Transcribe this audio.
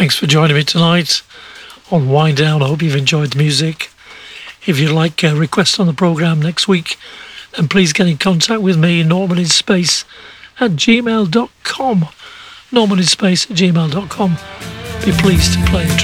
Thanks for joining me tonight on Wind Down. I hope you've enjoyed the music. If you'd like a request on the programme next week, then please get in contact with me, normaninSpace@gmail.com. normaninSpace@gmail.com. Be pleased to play a